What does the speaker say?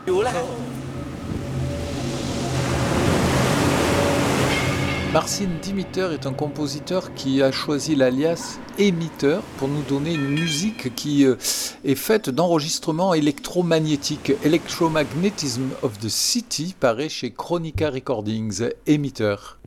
Marcin Dimitter est un compositeur qui a choisi l'alias Émetteur pour nous donner une musique qui est faite d'enregistrements électromagnétiques. Electromagnetism of the City paraît chez Chronica Recordings, Émetteur.